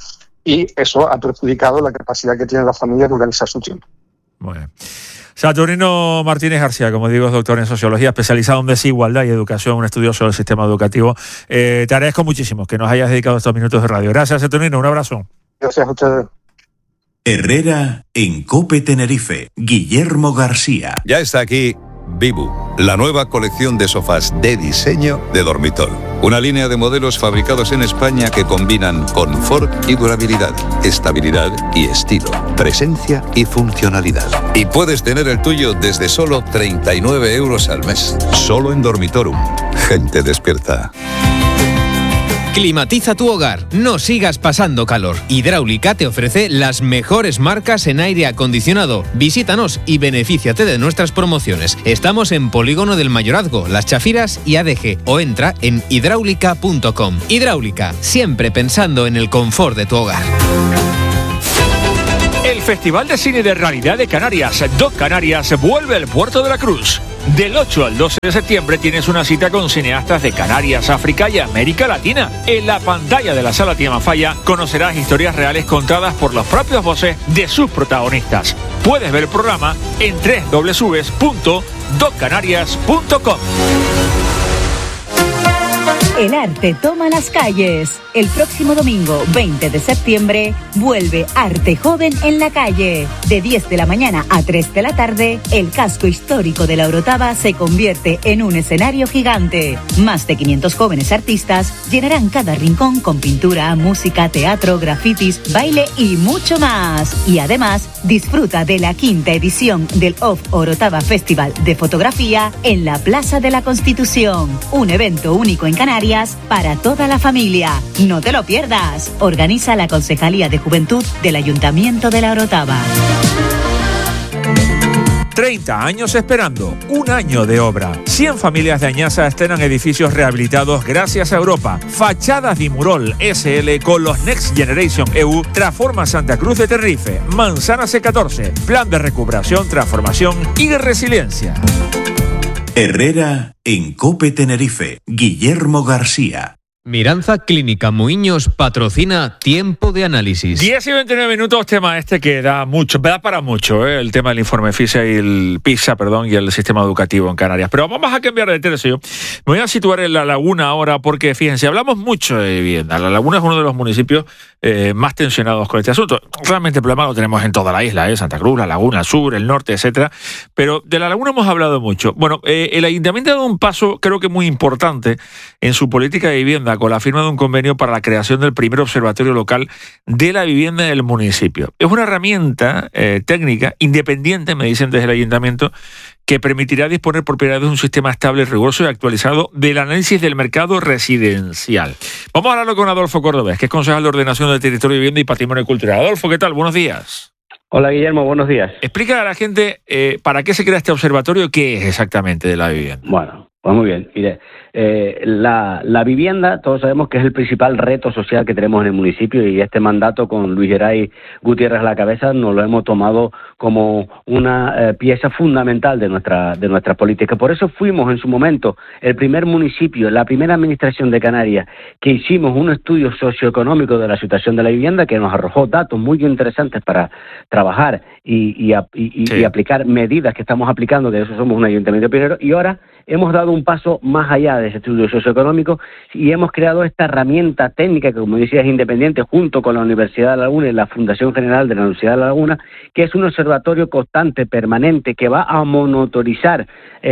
y eso ha perjudicado la capacidad que tienen las familias de organizar su tiempo. Muy bien. Saturnino Martínez García, como digo, es doctor en sociología, especializado en desigualdad y educación, un estudioso del sistema educativo. Eh, te agradezco muchísimo que nos hayas dedicado estos minutos de radio. Gracias, Saturnino, un abrazo. Gracias a ustedes. Herrera en COPE Tenerife. Guillermo García. Ya está aquí Vivu, la nueva colección de sofás de diseño de dormitorio. Una línea de modelos fabricados en España que combinan confort y durabilidad, estabilidad y estilo, presencia y funcionalidad. Y puedes tener el tuyo desde solo treinta y nueve euros al mes. Solo en Dormitorum. Gente despierta. Climatiza tu hogar, no sigas pasando calor. Hidráulica te ofrece las mejores marcas en aire acondicionado. Visítanos y benefíciate de nuestras promociones. Estamos en Polígono del Mayorazgo, Las Chafiras y A D G o entra en hidráulica punto com. Hidráulica, siempre pensando en el confort de tu hogar. El Festival de Cine de Realidad de Canarias, Doc Canarias, vuelve al Puerto de la Cruz. Del ocho al doce de septiembre tienes una cita con cineastas de Canarias, África y América Latina. En la pantalla de la Sala Tiamafaya conocerás historias reales contadas por las propias voces de sus protagonistas. Puedes ver el programa en doble u doble u doble u punto doc canarias punto com. El arte toma las calles. El próximo domingo, veinte de septiembre, vuelve Arte Joven en la calle. De diez de la mañana a tres de la tarde, el casco histórico de la Orotava se convierte en un escenario gigante. Más de quinientos jóvenes artistas llenarán cada rincón con pintura, música, teatro, grafitis, baile y mucho más. Y además, disfruta de la quinta edición del Off Orotava Festival de Fotografía en la Plaza de la Constitución. Un evento único en Canarias para toda la familia. No te lo pierdas. Organiza la Concejalía de Juventud del Ayuntamiento de La Orotava. treinta años esperando, un año de obra. cien familias de Añaza estrenan edificios rehabilitados gracias a Europa. Fachadas Dimurol S L con los Next Generation E U transforma Santa Cruz de Tenerife. Manzana C catorce, plan de recuperación, transformación y resiliencia. Herrera en COPE Tenerife. Guillermo García. Miranza Clínica Muiños patrocina Tiempo de Análisis. diez y veintinueve minutos, tema este que da mucho, da para mucho, ¿eh? El tema del informe PISA y el PISA, perdón, y el sistema educativo en Canarias. Pero vamos a cambiar de tercio. Me voy a situar en La Laguna ahora porque, fíjense, hablamos mucho de vivienda. La Laguna es uno de los municipios eh, más tensionados con este asunto. Realmente el problema lo tenemos en toda la isla, ¿eh? Santa Cruz, La Laguna, Sur, el norte, etcétera. Pero de La Laguna hemos hablado mucho. Bueno, eh, el ayuntamiento ha dado un paso, creo que muy importante, en su política de vivienda, con la firma de un convenio para la creación del primer observatorio local de la vivienda del municipio. Es una herramienta eh, técnica independiente, me dicen desde el ayuntamiento, que permitirá disponer propiedades de un sistema estable, riguroso y actualizado del análisis del mercado residencial. Vamos a hablarlo con Adolfo Cordobés, que es concejal de Ordenación del Territorio, Vivienda y Patrimonio Cultural. Adolfo, ¿qué tal? Buenos días. Hola, Guillermo, buenos días. Explica a la gente eh, para qué se crea este observatorio, qué es exactamente de la vivienda. Bueno, pues muy bien. Mire, eh, la, la vivienda, todos sabemos que es el principal reto social que tenemos en el municipio, y este mandato con Luis Geray Gutiérrez a la cabeza nos lo hemos tomado como una eh, pieza fundamental de nuestra de nuestra política. Por eso fuimos en su momento el primer municipio, la primera administración de Canarias que hicimos un estudio socioeconómico de la situación de la vivienda que nos arrojó datos muy interesantes para trabajar y, y, y, sí. y aplicar medidas que estamos aplicando, que eso somos un ayuntamiento pionero, y ahora hemos dado un paso más allá de ese estudio socioeconómico y hemos creado esta herramienta técnica que, como decía, es independiente, junto con la Universidad de La Laguna y la Fundación General de la Universidad de La Laguna, que es un observatorio constante, permanente, que va a monitorizar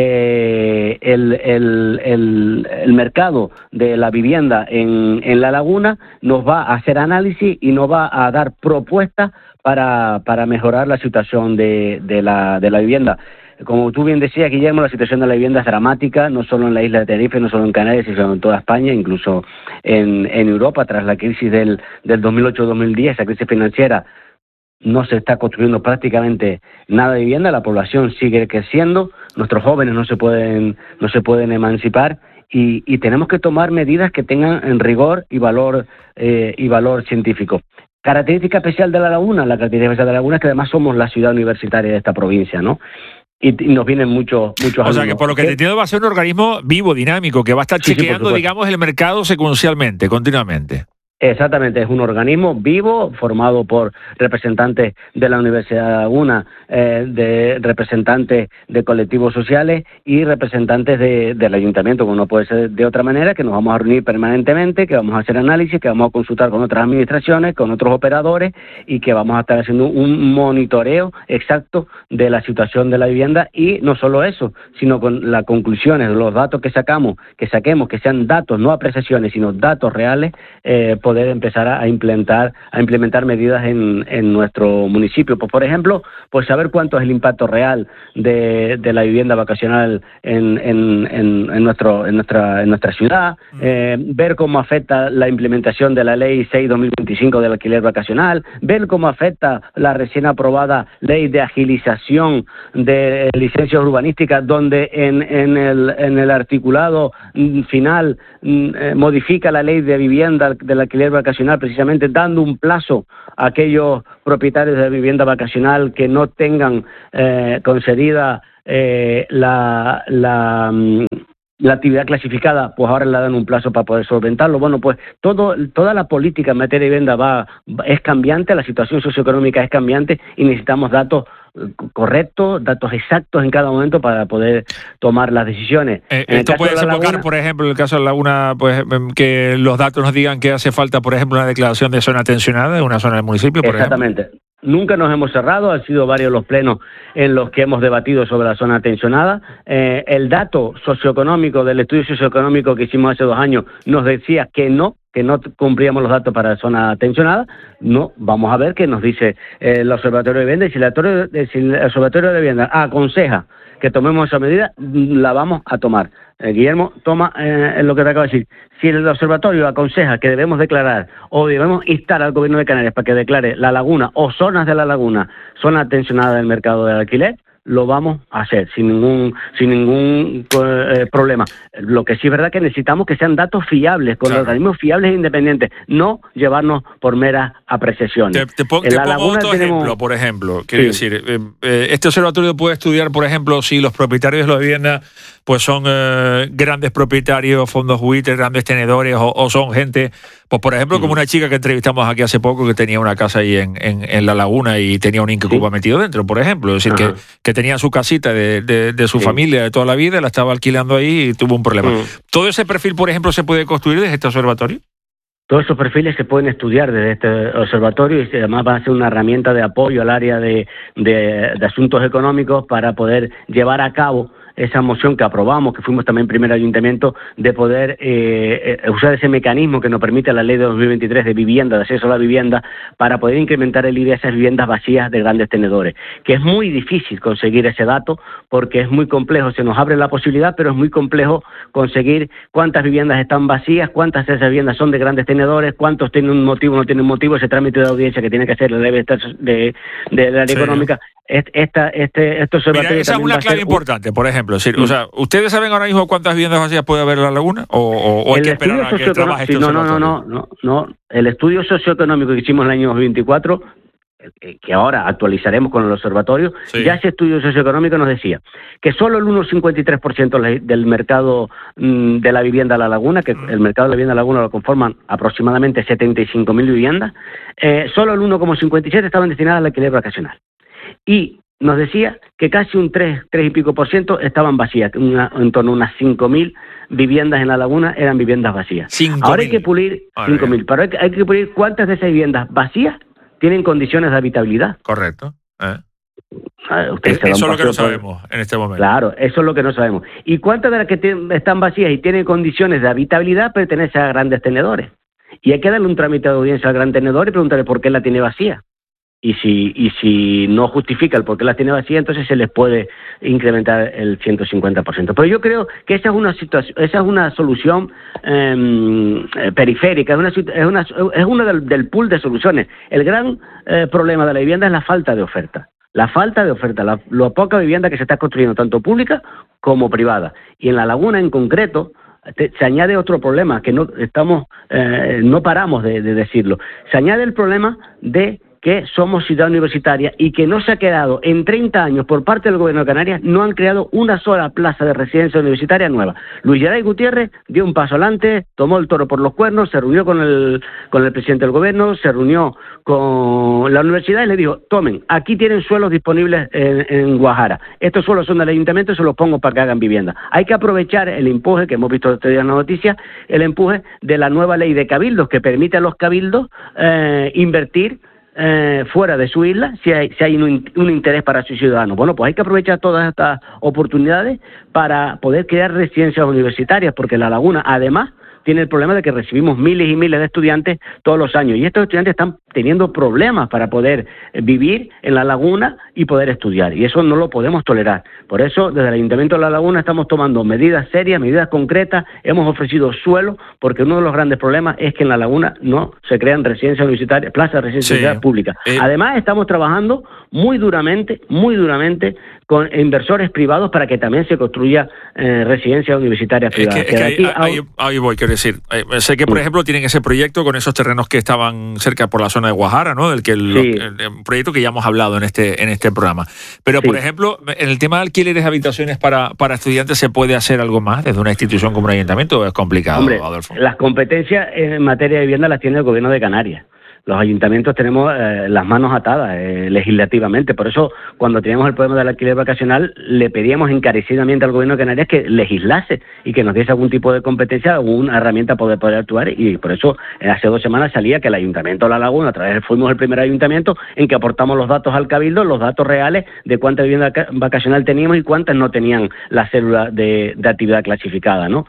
eh, el, el, el, el mercado de la vivienda en, en La Laguna, nos va a hacer análisis y nos va a dar propuestas para, para mejorar la situación de, de, la, de la vivienda. Como tú bien decías, Guillermo, la situación de la vivienda es dramática, no solo en la isla de Tenerife, no solo en Canarias, sino en toda España, incluso en, en Europa, tras la crisis del, del dos mil ocho dos mil diez, esa crisis financiera. No se está construyendo prácticamente nada de vivienda, la población sigue creciendo, nuestros jóvenes no se pueden, no se pueden emancipar y, y tenemos que tomar medidas que tengan en rigor y valor, eh, y valor científico. Característica especial de La Laguna, la característica especial de La Laguna es que además somos la ciudad universitaria de esta provincia, ¿no? Y, y nos vienen muchos muchos O alumnos. sea, que por lo que te entiendo va a ser un organismo vivo, dinámico, que va a estar Sí, sí, chequeando, por supuesto. digamos, el mercado secuencialmente, continuamente. Exactamente, es un organismo vivo formado por representantes de la Universidad de Laguna, eh, de representantes de colectivos sociales y representantes de, del ayuntamiento, como no puede ser de otra manera, que nos vamos a reunir permanentemente, que vamos a hacer análisis, que vamos a consultar con otras administraciones, con otros operadores y que vamos a estar haciendo un monitoreo exacto de la situación de la vivienda y no solo eso, sino con las conclusiones, los datos que sacamos, que saquemos, que sean datos, no apreciaciones, sino datos reales, eh, poder empezar a implementar a implementar medidas en, en nuestro municipio. Pues, por ejemplo, pues saber cuánto es el impacto real de, de la vivienda vacacional en, en, en, en nuestro en nuestra en nuestra ciudad, eh, ver cómo afecta la implementación de la ley seis barra dos mil veinticinco del alquiler vacacional, ver cómo afecta la recién aprobada ley de agilización de licencias urbanísticas, donde en, en el en el articulado final eh, modifica la ley de vivienda del alquiler vacacional, precisamente dando un plazo a aquellos propietarios de vivienda vacacional que no tengan eh, concedida eh, la, la, la actividad clasificada, pues ahora le dan un plazo para poder solventarlo. Bueno, pues todo, toda la política en materia de vivienda va, es cambiante, la situación socioeconómica es cambiante y necesitamos datos correctos, datos exactos en cada momento para poder tomar las decisiones. Eh, esto puede desembocar, por ejemplo, en el caso de la Laguna, pues que los datos nos digan que hace falta, por ejemplo, una declaración de zona tensionada en una zona del municipio, por Exactamente. ejemplo. Nunca nos hemos cerrado, han sido varios los plenos en los que hemos debatido sobre la zona tensionada. Eh, el dato socioeconómico del estudio socioeconómico que hicimos hace dos años nos decía que no, que no cumplíamos los datos para zona tensionada. No, vamos a ver qué nos dice eh, el Observatorio de Vivienda, y si el, eh, si el Observatorio de Vivienda aconseja que tomemos esa medida, la vamos a tomar. Eh, Guillermo, toma eh, lo que te acabo de decir. Si el observatorio aconseja que debemos declarar o debemos instar al Gobierno de Canarias para que declare la laguna o zonas de la laguna zona tensionada del mercado del alquiler, lo vamos a hacer sin ningún sin ningún eh, problema. Lo que sí es verdad que necesitamos que sean datos fiables, con claro. organismos fiables e independientes, no llevarnos por meras apreciaciones. Te, te, pon, te pongo otro tenemos... ejemplo, por ejemplo. Quiero sí. decir, eh, eh, este observatorio puede estudiar, por ejemplo, si los propietarios de la vivienda pues son eh, grandes propietarios, fondos buitres, grandes tenedores, o, o son gente, pues por ejemplo, como una chica que entrevistamos aquí hace poco que tenía una casa ahí en, en, en La Laguna y tenía un incuba ¿Sí? metido dentro, por ejemplo. Es decir, que, que tenía su casita de, de, de su sí. familia de toda la vida, la estaba alquilando ahí y tuvo un problema. Mm. ¿Todo ese perfil, por ejemplo, se puede construir desde este observatorio? Todos esos perfiles se pueden estudiar desde este observatorio y además va a ser una herramienta de apoyo al área de, de, de asuntos económicos para poder llevar a cabo esa moción que aprobamos, que fuimos también primer ayuntamiento, de poder eh, usar ese mecanismo que nos permite la ley de dos mil veintitrés de vivienda, de acceso a la vivienda, para poder incrementar el I V A a esas viviendas vacías de grandes tenedores, que es muy difícil conseguir ese dato porque es muy complejo, se nos abre la posibilidad, pero es muy complejo conseguir cuántas viviendas están vacías, cuántas de esas viviendas son de grandes tenedores, cuántos tienen un motivo o no tienen un motivo, ese trámite de audiencia que tiene que hacer la ley de, de, de la área sí. económica. Esta, este, este Mira, esa es una clave importante, por ejemplo. Sí, mm. O sea, ¿ustedes saben ahora mismo cuántas viviendas vacías puede haber en La Laguna? ¿O, o, o hay que esperar a que trabaje este sí, no, no, no, no, no, no. El estudio socioeconómico que hicimos en el año dos mil veinticuatro, que ahora actualizaremos con el observatorio, sí. ya ese estudio socioeconómico nos decía que solo el uno coma cincuenta y tres por ciento del mercado mm, de la vivienda de La Laguna, que mm. el mercado de la vivienda de La Laguna lo conforman aproximadamente setenta y cinco mil viviendas, eh, solo el uno coma cincuenta y siete por ciento estaban destinadas al alquiler vacacional. Y nos decía que casi un tres, tres y pico por ciento estaban vacías, una, en torno a unas cinco mil viviendas en La Laguna eran viviendas vacías. Ahora hay que pulir cinco mil, pero hay que, hay que pulir cuántas de esas viviendas vacías tienen condiciones de habitabilidad. Correcto. Eh. Ah, eso es lo que no sabemos por... en este momento. Claro, eso es lo que no sabemos. ¿Y cuántas de las que te... están vacías y tienen condiciones de habitabilidad pertenecen a grandes tenedores? Y hay que darle un trámite de audiencia al gran tenedor y preguntarle por qué la tiene vacía. Y si y si no justifica el por qué la tiene vacía, entonces se les puede incrementar el ciento cincuenta por ciento. Pero yo creo que esa es una situación, esa es una solución eh, periférica, es una es una es una del, del pool de soluciones. El gran eh, problema de la vivienda es la falta de oferta. La falta de oferta, la, la poca vivienda que se está construyendo, tanto pública como privada. Y en La Laguna en concreto te, se añade otro problema que no estamos eh, no paramos de, de decirlo. Se añade el problema de que somos ciudad universitaria y que no se ha quedado en treinta años por parte del gobierno de Canarias, no han creado una sola plaza de residencia universitaria nueva. Luis Geray Gutiérrez dio un paso adelante, tomó el toro por los cuernos, se reunió con el, con el presidente del gobierno, se reunió con la universidad y le dijo, tomen, aquí tienen suelos disponibles en, en Guajara, estos suelos son del ayuntamiento y se los pongo para que hagan vivienda. Hay que aprovechar el empuje, que hemos visto este día en la noticia, el empuje de la nueva ley de cabildos, que permite a los cabildos eh, invertir Eh, fuera de su isla si hay, si hay un, un interés para sus ciudadanos. Bueno, pues hay que aprovechar todas estas oportunidades para poder crear residencias universitarias, porque La Laguna, además, tiene el problema de que recibimos miles y miles de estudiantes todos los años, y estos estudiantes están teniendo problemas para poder vivir en La Laguna y poder estudiar, y eso no lo podemos tolerar. Por eso, desde el Ayuntamiento de La Laguna estamos tomando medidas serias, medidas concretas, hemos ofrecido suelo, porque uno de los grandes problemas es que en La Laguna no se crean residencias universitarias, plazas de residencias sí. públicas. Eh. Además, estamos trabajando muy duramente, muy duramente con inversores privados para que también se construya eh, residencias universitarias privadas. Es que, es que ahí, ahí, ahí voy, quiero decir, eh, sé que por ejemplo tienen ese proyecto con esos terrenos que estaban cerca por la zona de Guajara, ¿no? Del que el, sí. el, el proyecto que ya hemos hablado en este en este programa. Pero sí. por ejemplo, en el tema de alquileres de habitaciones para, para estudiantes, ¿se puede hacer algo más desde una institución como un ayuntamiento o es complicado, Hombre, Adolfo? Las competencias en materia de vivienda las tiene el gobierno de Canarias. Los ayuntamientos tenemos eh, las manos atadas eh, legislativamente. Por eso, cuando teníamos el problema del alquiler vacacional, le pedíamos encarecidamente al gobierno de Canarias que legislase y que nos diese algún tipo de competencia, alguna herramienta para poder, poder actuar. Y por eso, eh, hace dos semanas salía que el Ayuntamiento de La Laguna, a través de, fuimos el primer ayuntamiento en que aportamos los datos al Cabildo, los datos reales de cuánta vivienda vacacional teníamos y cuántas no tenían la célula de, de actividad clasificada, ¿no?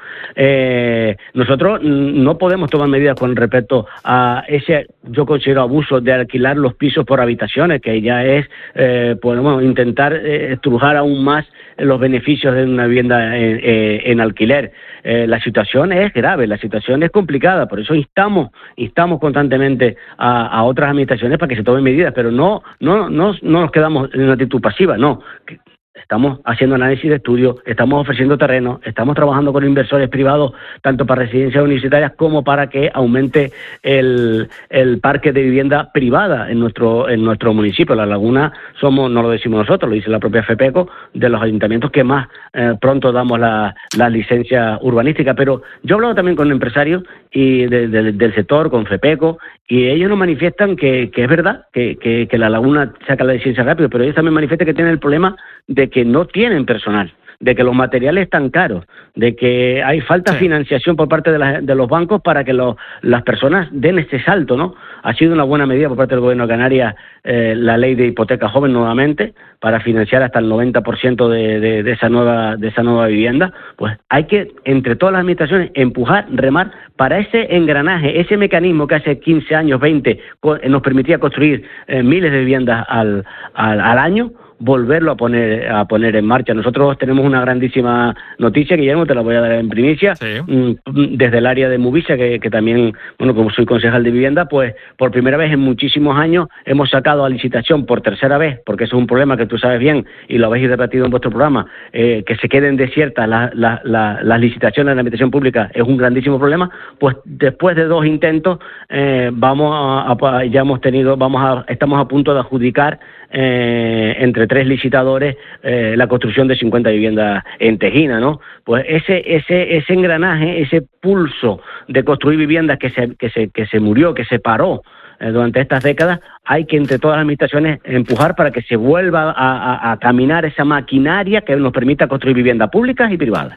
Eh, nosotros no podemos tomar medidas con respecto a ese... Yo considero abuso de alquilar los pisos por habitaciones, que ya es, eh, podemos intentar eh, estrujar aún más los beneficios de una vivienda en, eh, en alquiler. Eh, la situación es grave, la situación es complicada, por eso instamos, instamos constantemente a, a otras administraciones para que se tomen medidas, pero no, no, no, no nos quedamos en una actitud pasiva, no. Estamos haciendo análisis de estudio, estamos ofreciendo terreno, estamos trabajando con inversores privados, tanto para residencias universitarias como para que aumente el, el parque de vivienda privada en nuestro en nuestro municipio. La Laguna somos, no lo decimos nosotros, lo dice la propia FEPECO, de los ayuntamientos que más eh, pronto damos la, la licencia urbanística. Pero yo he hablado también con empresarios y de, de, del sector, con FEPECO, y ellos nos manifiestan que, que es verdad, que, que, que La Laguna saca la licencia rápido, pero ellos también manifiestan que tienen el problema de que no tienen personal, de que los materiales están caros, de que hay falta de sí. financiación por parte de, la, de los bancos para que lo, las personas den este salto, ¿no? Ha sido una buena medida por parte del gobierno de Canarias eh, la ley de hipoteca joven nuevamente para financiar hasta el noventa por ciento de, de, de esa nueva de esa nueva vivienda. Pues hay que, entre todas las administraciones, empujar, remar para ese engranaje, ese mecanismo que hace quince años, veinte, nos permitía construir eh, miles de viviendas al, al, al año, volverlo a poner a poner en marcha. Nosotros tenemos una grandísima noticia, Guillermo, te la voy a dar en primicia, sí. desde el área de Mubisa, que, que también, bueno, como soy concejal de vivienda, pues por primera vez en muchísimos años hemos sacado a licitación por tercera vez, porque eso es un problema que tú sabes bien y lo habéis repetido en vuestro programa, eh, que se queden desiertas la, la, la, las licitaciones de la administración pública es un grandísimo problema. Pues después de dos intentos eh, vamos a, a, ya hemos tenido, vamos a, estamos a punto de adjudicar eh, entre tres licitadores eh, la construcción de cincuenta viviendas en Tejina, ¿no? Pues ese ese ese engranaje, ese pulso de construir viviendas que se que se que se murió, que se paró eh, durante estas décadas, hay que entre todas las administraciones empujar para que se vuelva a, a, a caminar esa maquinaria que nos permita construir viviendas públicas y privadas.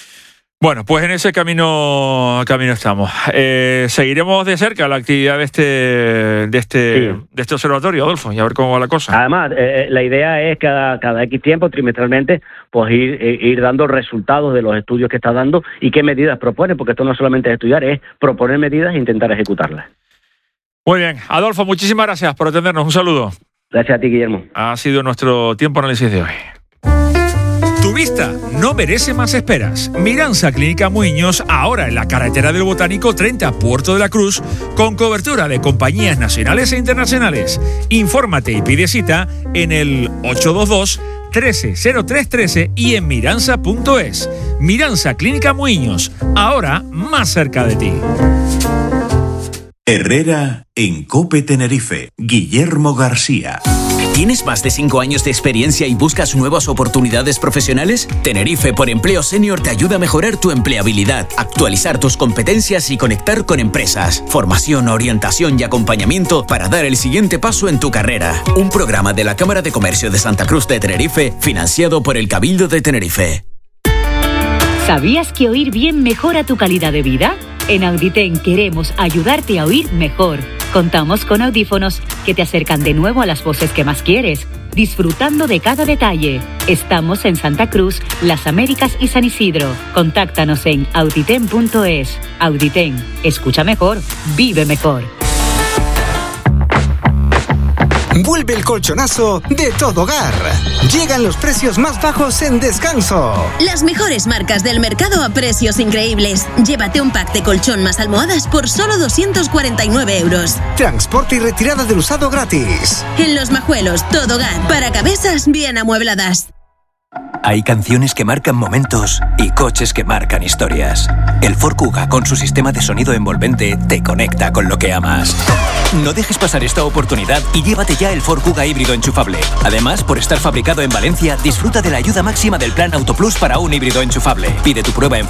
Bueno, pues en ese camino camino estamos. Eh, seguiremos de cerca la actividad de este de este sí. de este observatorio, Adolfo, y a ver cómo va la cosa. Además, eh, la idea es cada cada X tiempo, trimestralmente, pues ir eh, ir dando resultados de los estudios que está dando y qué medidas propone, porque esto no solamente es estudiar, es proponer medidas e intentar ejecutarlas. Muy bien, Adolfo, muchísimas gracias por atendernos. Un saludo. Gracias a ti, Guillermo. Ha sido nuestro tiempo análisis de hoy. Tu vista no merece más esperas. Miranza Clínica Muiños, ahora en la carretera del Botánico treinta, Puerto de la Cruz, con cobertura de compañías nacionales e internacionales. Infórmate y pide cita en el ocho dos dos, trece cero tres trece y en miranza punto es. Miranza Clínica Muiños, ahora más cerca de ti. Herrera en COPE Tenerife. Guillermo García. ¿Tienes más de cinco años de experiencia y buscas nuevas oportunidades profesionales? Tenerife por Empleo Senior te ayuda a mejorar tu empleabilidad, actualizar tus competencias y conectar con empresas. Formación, orientación y acompañamiento para dar el siguiente paso en tu carrera. Un programa de la Cámara de Comercio de Santa Cruz de Tenerife, financiado por el Cabildo de Tenerife. ¿Sabías que oír bien mejora tu calidad de vida? En Auditen queremos ayudarte a oír mejor. Contamos con audífonos que te acercan de nuevo a las voces que más quieres, disfrutando de cada detalle. Estamos en Santa Cruz, Las Américas y San Isidro. Contáctanos en auditen punto es. Auditen, escucha mejor, vive mejor. Vuelve el colchonazo de Todo Hogar. Llegan los precios más bajos en descanso. Las mejores marcas del mercado a precios increíbles. Llévate un pack de colchón más almohadas por solo doscientos cuarenta y nueve euros. Transporte y retirada del usado gratis. En Los Majuelos, Todo Hogar, para cabezas bien amuebladas. Hay canciones que marcan momentos y coches que marcan historias. El Ford Kuga, con su sistema de sonido envolvente, te conecta con lo que amas. No dejes pasar esta oportunidad y llévate ya el Ford Kuga híbrido enchufable. Además, por estar fabricado en Valencia, disfruta de la ayuda máxima del Plan Autoplus para un híbrido enchufable. Pide tu prueba en Ford